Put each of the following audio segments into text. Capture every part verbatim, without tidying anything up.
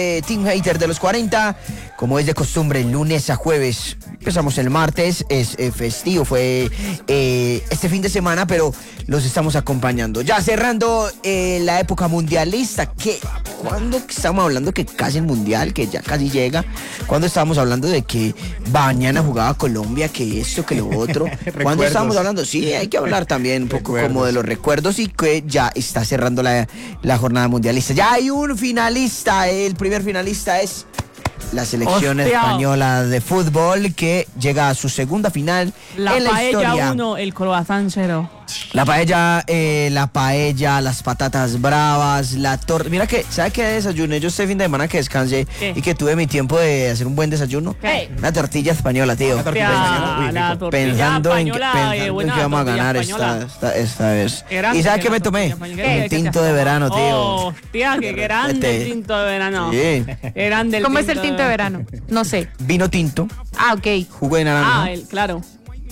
Eh, Team Hater de los cuarenta, como es de costumbre, lunes a jueves. Empezamos el martes, es eh, festivo, fue eh, este fin de semana, pero los estamos acompañando. Ya cerrando eh, la época mundialista, que cuando estamos hablando que casi el mundial, que ya casi llega, cuando estábamos hablando de que mañana jugaba Colombia, que esto, que lo otro, cuando estábamos hablando, sí, hay que hablar también un poco recuerdos. Como de los recuerdos y que ya está cerrando la, la jornada mundialista. Ya hay un finalista, el primer finalista es la selección Hostia. española de fútbol, que llega a su segunda final la en la historia. La paella uno, el croissant cero. La paella, eh, la paella, las patatas bravas, la torta. Mira que, ¿sabe qué desayuné yo este fin de semana que descansé ¿Qué? y que tuve mi tiempo de hacer un buen desayuno? ¿Qué? Una tortilla española, tío. Una tortilla española. La tortilla pensando en, española, pensando eh, en buena, que vamos a ganar esta, esta, esta vez. Grande, ¿Y sabes qué me tomé? Un tinto de verano, tío. Oh, tía, qué grande este. el tinto de verano. Sí. Grande el ¿Cómo tinto es el tinto de verano? No sé. Vino tinto. Ah, ok. Jugo de naranja. Ah, el, claro.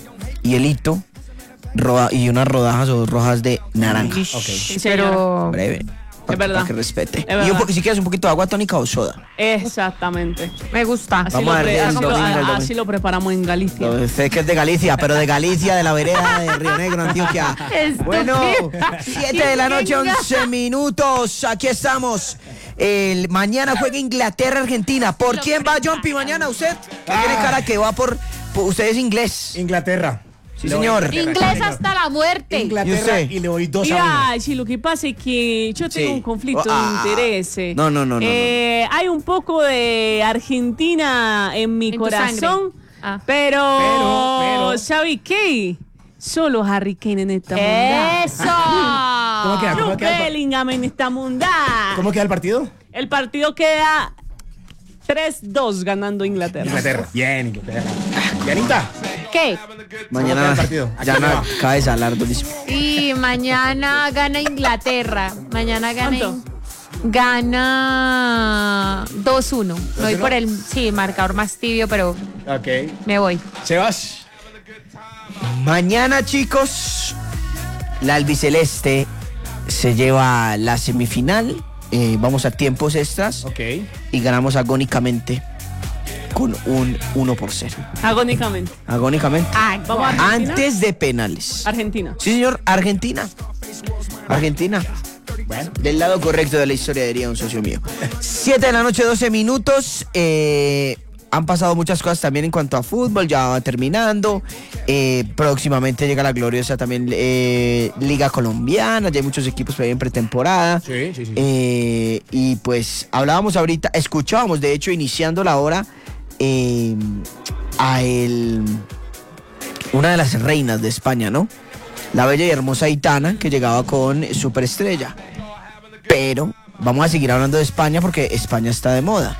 Hielito. Roda, y unas rodajas o rojas de naranja. Okay. Pero breve. Es verdad. Para que respete. Es y un po- si quieres un poquito de agua tónica o soda. Exactamente. Me gusta. Así, Vamos lo, a pre- ver así, el lo, domingo, el domingo. así lo preparamos en Galicia. Lo sé que es de Galicia, pero de Galicia, de la vereda de Río Negro, Antioquia. Bueno, siete de la noche, once minutos. Aquí estamos. El, mañana juega Inglaterra-Argentina. ¿Por quién va, Jumpy, mañana usted? Que tiene cara que va por, por... Usted es inglés. Inglaterra. Sí, señor. Inglés hasta la muerte. Inglaterra y, y le doy dos a Mira, sí, lo que pasa es que yo tengo Sí. un conflicto Ah. de intereses. No, no, no, no, Eh, hay un poco de Argentina en mi En tu corazón, sangre. Ah. pero, Pero, pero. ¿sabes qué? Solo Harry Kane en esta mundad. ¡Eso! ¿Cómo queda? ¿Cómo Jude queda, el, Bellingham en esta mundad. ¿Cómo queda el partido? El partido queda tres dos ganando Inglaterra. Inglaterra. Bien, Inglaterra. Yanita. ¿Qué? Mañana ¿Cómo queda el partido? ya ¿A no quién va? cabe salar durísimo. Y mañana gana Inglaterra. Mañana gana. ¿Cuánto? Gana dos uno. Me voy uno? por el sí, marcador más tibio, pero Ok. me voy. Sebas. Mañana, chicos, la albiceleste se lleva la semifinal. Eh, vamos a tiempos extras Ok. y ganamos agónicamente con un uno por cero. Agónicamente. Agónicamente. Ah, Vamos a Argentina. Antes de penales. Argentina. Sí, señor, Argentina. Argentina. Bueno. Del lado correcto de la historia, diría un socio mío. siete de la noche, doce minutos. Eh, han pasado muchas cosas también en cuanto a fútbol, ya va terminando. Eh, próximamente llega la gloriosa también eh, Liga Colombiana, ya hay muchos equipos por ahí en pretemporada. Sí, sí, sí. Eh, y pues hablábamos ahorita, escuchábamos de hecho iniciando la hora eh, a el, una de las reinas de España, ¿no? La bella y hermosa Aitana, que llegaba con Superestrella. Pero vamos a seguir hablando de España porque España está de moda.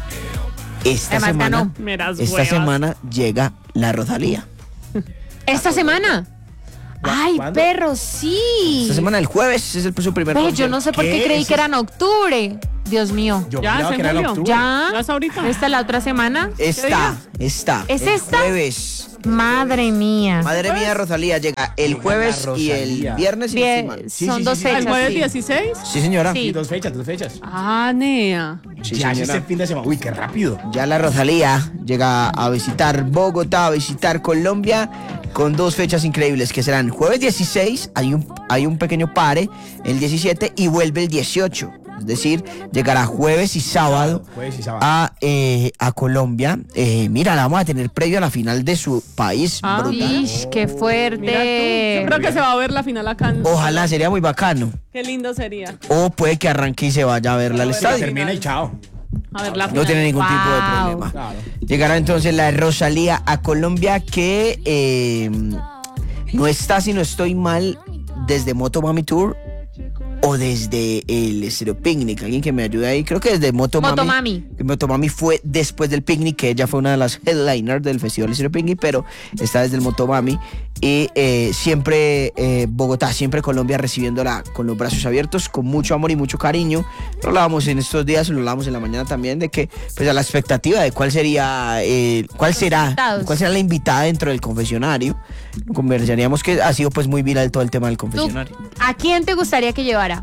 Esta Además, semana, ganó. Meras esta huevas. semana llega la Rosalía. ¿Esta semana? Ay, ¿Cuándo? perro, sí. Esta semana, el jueves, es el, su primer Ve, yo concierto. no sé por qué ¿Qué? creí Eso que era es- en octubre. Dios mío. Yo Ya, juraba ¿es que en era en julio? octubre. ¿Ya? ¿Ya es ahorita? ¿Esta es la otra semana? Está, está. ¿Es el esta? jueves. Madre mía. Madre mía, Rosalía llega el Llega jueves la y el Rosalía. viernes. y el Bien, fin de Sí, son sí, dos sí, sí. ¿El fechas. jueves sí. dieciséis? semana. Sí, señora. Sí. Sí, dos fechas, dos fechas. Ah, nea. Sí, ya es señora. este fin de semana. Uy, qué rápido. Ya la Rosalía llega a visitar Bogotá, a visitar Colombia con dos fechas increíbles que serán jueves dieciséis, hay un, hay un pequeño pare, el diecisiete y vuelve el dieciocho. Es decir, llegará jueves y sábado Jueves y sábado. a, eh, a Colombia. Eh, mira, la vamos a tener previo a la final de su país. Ah. Brutal. Ish, qué Mira tú. fuerte. Yo creo que se va a ver la final acá. en- Ojalá, sería muy bacano. Qué lindo sería. O puede que arranque y se vaya a verla al Pero estadio. Termina y chao. A ver la No final. tiene ningún tipo de Wow. problema. Claro. Llegará entonces la Rosalía a Colombia, que eh, no está, si no estoy mal, desde Motomami Tour o desde el Estéreo Picnic. Alguien que me ayude ahí. Creo que desde Motomami. Motomami. Que Motomami fue después del Picnic, que ella fue una de las headliners del Festival Estéreo Picnic, pero está desde el Motomami. Y eh, siempre eh, Bogotá, siempre Colombia recibiéndola con los brazos abiertos, con mucho amor y mucho cariño. Lo hablábamos en estos días, lo hablábamos en la mañana también, de que pues a la expectativa de cuál sería, eh, cuál será, invitados. cuál será la invitada dentro del confesionario. Conversaríamos que ha sido pues muy viral todo el tema del ¿Tú, confesionario. ¿A quién te gustaría que llevara?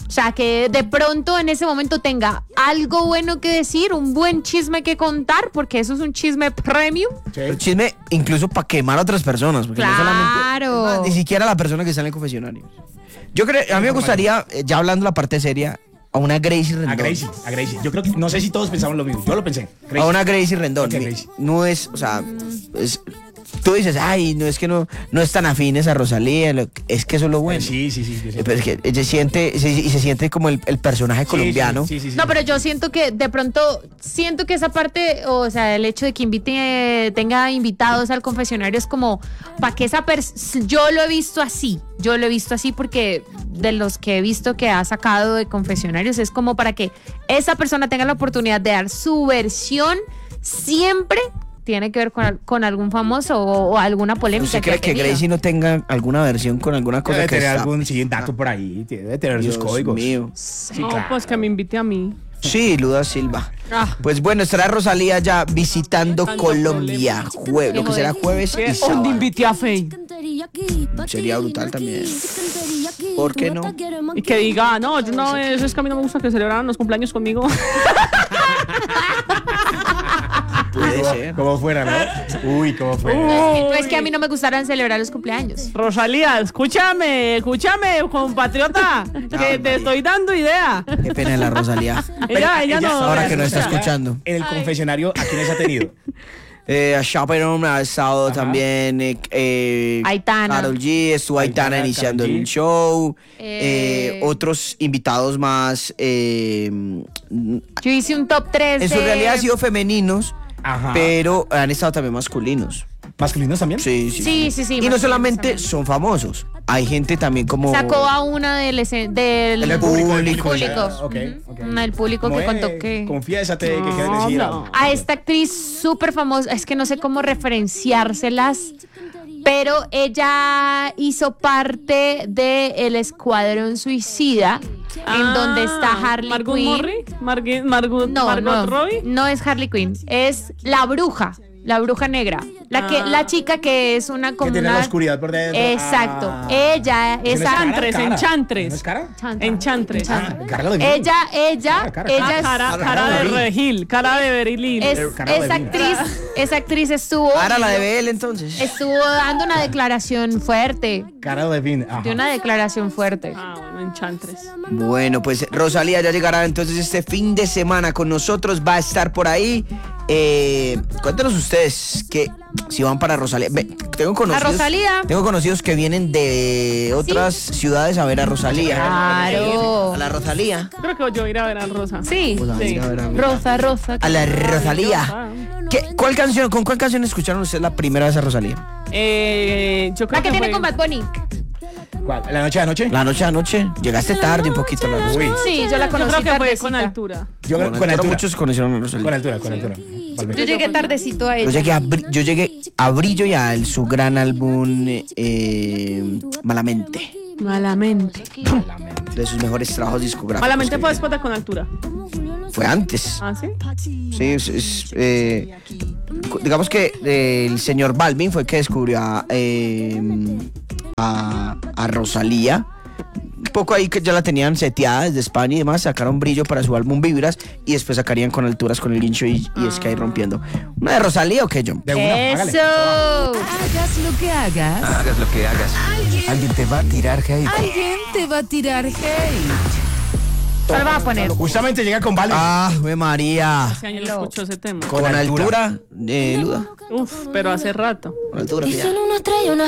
O sea, que de pronto en ese momento tenga algo bueno que decir, un buen chisme que contar, porque eso es un chisme premium. Sí. El chisme incluso para quemar a otras personas. Porque no solamente, Claro. es más, ni siquiera la persona que está en el confesionario. Yo creo, a mí me gustaría, eh, ya hablando la parte seria, a una Gracie Rendón. A Gracie, a Gracie. Yo creo que, no sé si todos pensamos lo mismo. Yo lo pensé. Gracie. A una Gracie Rendón. ¿Por qué Gracie? No es, o sea, es- tú dices, ay, no es que no, no están afines a Rosalía, lo- es que eso es lo bueno. Sí, sí, sí. yo sé. Eh, Pero es que se siente, se- y se siente como el, el personaje Sí, colombiano. Sí, sí, sí, No, sí. pero yo siento que de pronto, siento que esa parte, o sea, el hecho de que invite, tenga invitados al confesionario es como, para que esa persona, yo lo he visto así, yo lo he visto así porque de los que he visto que ha sacado de confesionarios es como para que esa persona tenga la oportunidad de dar su versión, siempre tiene que ver con, al- con algún famoso o, o alguna polémica. ¿Usted cree ha que tenido. Gracie no tenga alguna versión con alguna cosa Debe que tener está- algún sí, dato por ahí. Debe tener Dios sus códigos. mío. Sí, no, claro. pues que me invite a mí. Sí, Luda Silva. Ah. Pues bueno, estará Rosalía ya visitando Tanto Colombia. Jue- lo que será jueves y ¿Qué? sábado. ¿Dónde invité a Faye? Sería brutal también. ¿Por qué no? Y que diga, no, yo no, es, es que a mí no me gusta que celebraran los cumpleaños conmigo. Puede ser. Como fuera, ¿no? Uy, como fuera. No es que a mí no me gustaran celebrar los cumpleaños. Rosalía, escúchame, escúchame, compatriota, que te estoy dando idea. Qué pena la Rosalía. Ella, ella no. ahora que no está Rosalía, escuchando. En el confesionario, ¿a quiénes ha tenido? Eh, a Chaperón ha estado Ajá. también. Eh, eh, Aitana. Karol G, estuvo Aitana, Aitana, iniciando Karol G. el show. Eh, Eh, otros invitados más. eh, Yo hice un top tres. en su de- realidad han sido femeninos, Ajá. pero han estado también masculinos. ¿Masculinos también? Sí, sí. Sí, sí, sí. Y no masculinos solamente también. son famosos, hay gente también como. Sacó a una del, ese- del Del público, del público. público. Ok, Ujú. ok. Una del público Como, que eh, contó que... Confiésate, que quieres No, decir. no. A esta actriz súper famosa, es que no sé cómo referenciárselas, pero ella hizo parte de El Escuadrón Suicida, en donde está Harley Ah, Margot Quinn. Morri, Margot, Margot, No, Margot no, Robbie. no es Harley Quinn, es la bruja, la bruja negra, la que, Ah. la chica que es una como Que tiene una- la oscuridad por dentro. Exacto, Ah. ella, ¿Eso no es esa, cara? Enchantres, Cara. enchantres. ¿No es cara? Enchantres. Ah, cara de bien. ella, ella, Ah, cara, ella Ah, es- cara, cara cara de de Regil, cara de Beryl. es, Pero cara de esa bien. actriz, esa actriz estuvo, Ahora la de B L entonces. estuvo dando una declaración fuerte, Cara de bien. Ajá. de una declaración fuerte. Ah, bueno, enchantres. Bueno, pues Rosalía ya llegará entonces este fin de semana con nosotros, va a estar por ahí. Eh, cuéntanos ustedes que si van para Rosalía. Ve, tengo conocidos, Rosalía? Tengo conocidos que vienen de otras ciudades a ver a Rosalía. Claro. A la Rosalía. Creo que yo iré a ver a Rosa. Sí. Pues a Sí. ir a ver a- Rosa, Rosa. a la Rosalía. ¿Qué, cuál canción, ¿Con cuál canción escucharon ustedes la primera vez a Rosalía? Eh, yo creo La que tiene fue- con Bad Bunny. ¿Cuál? ¿La noche de anoche? La noche a noche. Llegaste tarde un poquito a la Rosalía. Uy. Sí, yo la Yo conocí creo que fue tardecita. con altura. Yo Con con, altura, altura. muchos conocieron a Rosalía. Con altura, con altura. Yo llegué tardecito a Yo ella. llegué a, Bri- yo llegué a Brillo y a el- su gran álbum eh, Malamente, Malamente. de sus mejores trabajos discográficos. Malamente que fue vi. después de con altura. Fue antes. ¿Ah, sí? Sí, es, es, eh, cu- digamos que eh, el señor Balvin fue el que descubrió a, eh, a, a Rosalía. Un poco ahí que ya la tenían seteada desde España y demás, sacaron Brillo para su álbum Vibras y después sacarían con Alturas con el Guincho y, y Sky rompiendo. ¿Una de Rosalía o qué, John? De una, hágale. Eso. Hagas lo que hagas, Hagas lo que hagas. Alguien te va a tirar hate. alguien te va a tirar hate. ¿Cuál va a poner? Justamente llega con Vale. ¡Ah, ve María! Ese año no escucho ese tema. Con, altura, eh, Luda. Uf, pero hace rato. Con altura, ya. Solo una estrella, una